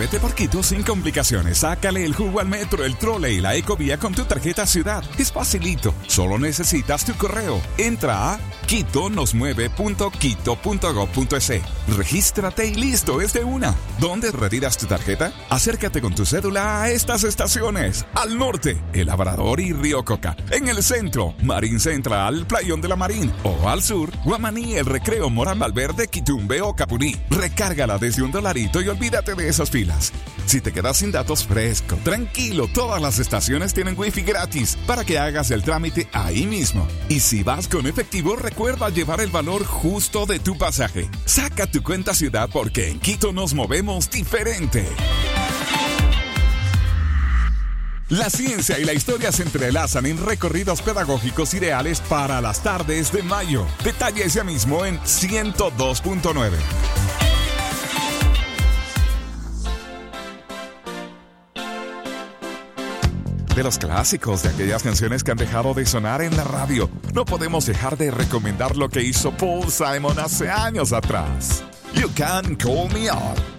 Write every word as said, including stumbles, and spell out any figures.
Muévete por Quito sin complicaciones. Sácale el jugo al metro, el trole y la ecovía con tu tarjeta Ciudad. Es facilito. Solo necesitas tu correo. Entra a quito nos mueve punto quito punto gob punto es. Regístrate y listo, es de una. ¿Dónde retiras tu tarjeta? Acércate con tu cédula a estas estaciones. Al norte, El Labrador y Río Coca. En el centro, Marín Central, Playón de la Marín. O al sur, Guamaní, El Recreo, Morán Valverde, Quitumbe o Capuní. Recárgala desde un dolarito y olvídate de esas filas. Si te quedas sin datos, fresco, tranquilo, todas las estaciones tienen wifi gratis para que hagas el trámite ahí mismo. Y si vas con efectivo, recuerda llevar el valor justo de tu pasaje. Saca tu cuenta Ciudad porque en Quito nos movemos diferente. La ciencia y la historia se entrelazan en recorridos pedagógicos ideales para las tardes de mayo. Detalles ya mismo en ciento dos punto nueve. De los clásicos, de aquellas canciones que han dejado de sonar en la radio, no podemos dejar de recomendar lo que hizo Paul Simon hace años atrás. You Can Call Me Up.